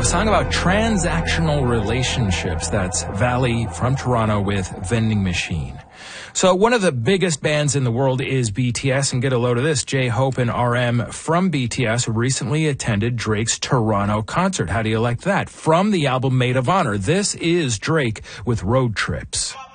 A song about transactional relationships. That's Valley from Toronto with Vending Machine. So one of the biggest bands in the world is BTS, and get a load of this. J-Hope and RM from BTS recently attended Drake's Toronto concert. How do you like that? From the album Maid of Honor, this is Drake with Road Trips.